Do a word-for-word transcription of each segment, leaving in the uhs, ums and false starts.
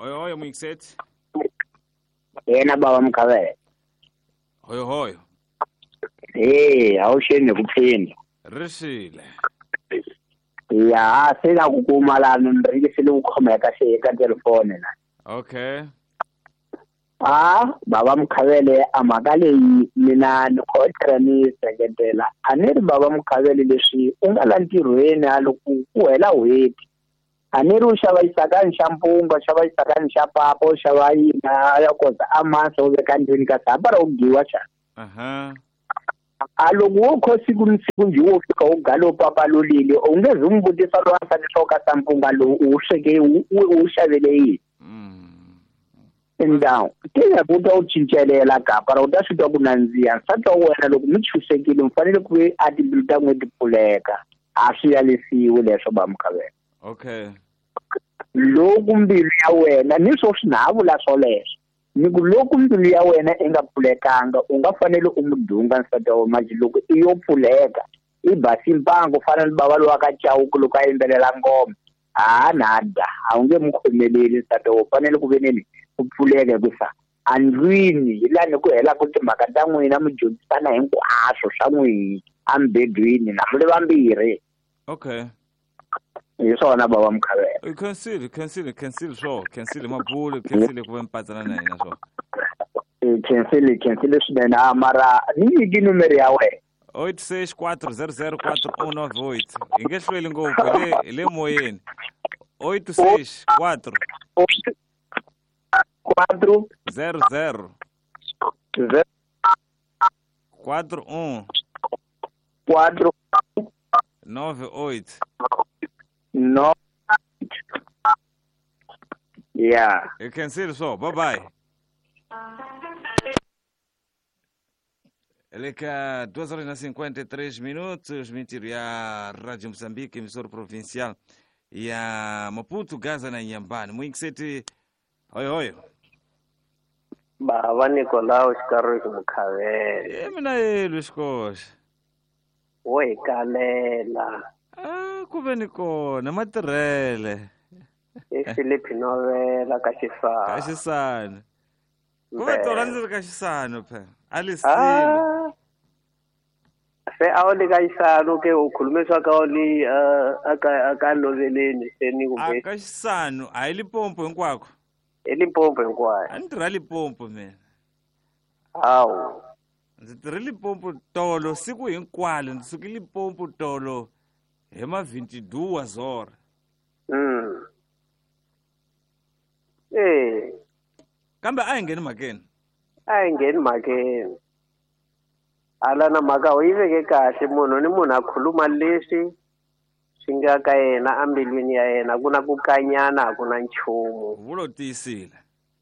Hoyo hoyo Mwingisethi. Yena baba Mkhabela. Hoyo hoyo. Eh, awushene kuphinda. Rishile. Ya, sela kukumalana ndrike sele ukhomeka she ka telefone na. Okay. Ah, baba Mkhabela amakale mina nikhotrani seketela. Aneri baba Mkhabela leswi u nga la ntirhweni aloku ku hela weti. Aneri u xava isakani xa mpunga, xava isakani xa papa, u xava yina ya kota amasa u veka ndlwini ka sabara u giwa xa. Aha. Aloku wo khosi ku nsiku nje wo fika u galo papa lolile ungeze umbutisa lo afane soka sampunga lo u sweke u xavele yini. Mm. Ndawo tena buta u cincelela kapara u ta swi twa ku nandziha nsati wa wena loko mi chusekile mfanele ku ve a timbilu ta n'wi ti pfuleka a swi yalisiwi leswo ba Mkhabela. Okay. Loko mbilu ya wena ni swo swi na vula swoleswo ni ku loko mbilu ya wena i nga pfulekanga u nga fanele u mudunga nsati wa maji loko i yo pfuleka i basi mpango fana ni bava lowa ka chawuku loko a yimbelela ngoma a nada a wu nge mu khomeleli nsati wa fanele ku ve nini ku pfuleka hikusa andlwini hi lani ku hela ku timhaka ta n'wina mi dyondzisana hinkwaswo swa n'wina ambedweni na vule vambirhi. Okay. Hi swona baba Mkhabela. You cancel, cancel, cancel swo, cancel mabulu, cancel ku ve mpatsana na hina swo. Eh cancel, cancel swinene a mara ni nyiki numero ya wena. eight six four zero zero four one nine eight. Hi nge hlweli ngopfu le le moyeni. eight six four Quatro zero zero zero quatro um quatro nove oito. no. Yeah. You can see so. Bye bye. Eleka duas horas e cinquenta e três minutos, mentira, ya Rádio Moçambique, emissora provincial, ya Maputo, Gaza na Inhambane. Mwingisethi, hoyo hoyo. Baba Nicolaus Carlos Mkhabela. Eh, mina yelo isikosha. Woy kalela. Ah, kube ni kona matirhele. I Philip Novela ka Xisana. Ka Xisana. Kube tola ndzi ka Xisana phela. Alisile. Ah. Se awuli ka Xisana ke ukhulumisa ka oli aka aka noveleni seni kumbe. Aka Xisana hayi Limpopo hinkwako. eLimpopo hinkwayo. A ni tirha Limpopo mina. Hawu. Ndzi tirha Limpopo tolo siku hinkwalo ndzi suka Limpopo tolo hi ma twenty-two zora. Mm. Eh. Kambe a hi ngheni makeni. A hi ngheni makeni. Ala na mhaka u yi veke kahle munhu ni munhu a khuluma leswi swi nga ka yena ambilwini ya yena ku na ku kanyana a ku na nchumu. Vulo tiyisile.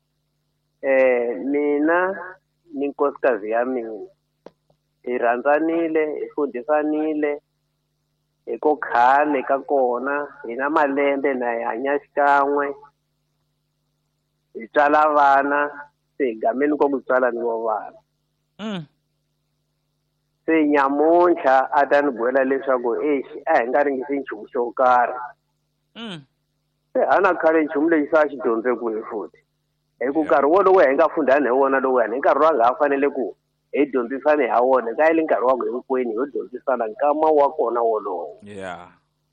Eh mina ni nkosikazi ya mina hi rhandzanile hi fundisanile hi ko khale ka kona hi na malembe na hi hanya xikan'we hi tswala vana se hi gameni ko ku tswala ni vo vana. Mm. Se nyamuntlha a ta ni byela leswaku exi a hi nga ringisi nchumu xo karhi. Mm. Se a na khale nchumu lexi sa xi dyondze kwihi futhi hi ku nkarhi wolowo hi nga fundhani hi wona lowu hi nkarhi wa nga ha fanele ku hi dyondzisane ha wona ka yile nkarhi wa ku hinkwenu ho dyondzisana nkama wa kona wolowo. Yeah.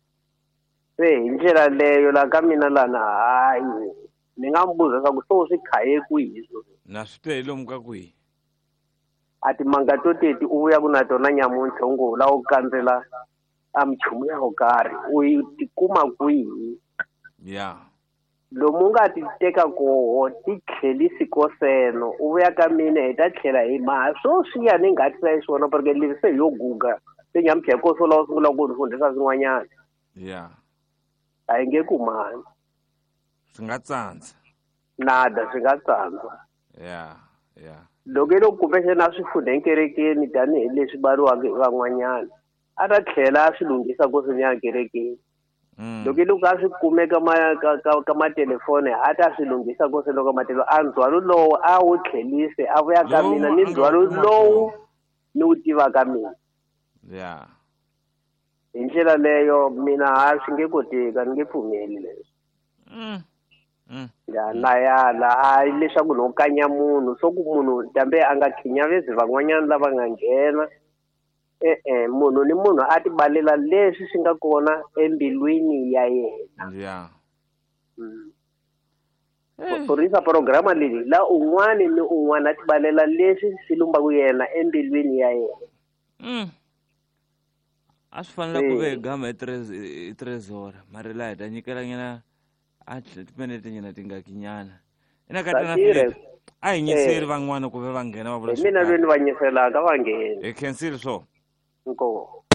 Se hi ndlela leyo la ka mina lana hayi ni nga mbuza swa ku swo swi khaye kwihi swo. Na swi te lomu ka kwihi. A timanga to teti u vuya ku na tona nyamuntlha u ngo u lava ku kandzela a michumu ya wo karhi u yi tikuma kwihi. Yeah. Lomu nga ti teka koho ti tlhelisi ko seno u vuya ka mina hi ta tlhela hi maha swo swiya ni nga tisa hi swona porque levi se hi yo guga se nyamuntlha hi ko swo lava u sungula ku ni fundisa swin'wanyana. Yeah. A hi nge kumani. Swi nga tsandza. Nada swi nga tsandza. Yeah. Yeah. Loko yi loko kumbexana a swi funde enkerekeni tanihileswi variwaka hi van'wanyana a ta tlhela a swi lunghisa ko swi ya enkerekeni. Loko yi loko a swi kumeka ka matelefoni a ta swi lunghisa ko swi loko matelefoni a ndzhwalo lowu a wu tlhelise a vuya ka mina ni ndzhwalo lowu ni wu tivaka mina. Yeah. Hi ndlela leyo mina a swi nge koteki a ni nge pfumeli leswi. Mm. Mm. Ya ya na ya laha leswaku no kanya munhu so ku munhu dambe a nga khinyavezi van'wanyana lava nga nghena e-e munhu ni munhu a ti balela leswi swi nga kona embilwini ya yena ya kurisa programa leyi la un'wana ni un'wana a ti balela leswi swi lumbaku yena embilwini ya yena mm a swi fanele ku ve gama i trezora mara la hi ta nyikelanyana a timinete nyana ti nga kinyana ina ka tana a hi nyiseli van'wana ku ve va nghena va vula mina lweni va nyiselaka va nghena hi khensile so inkomo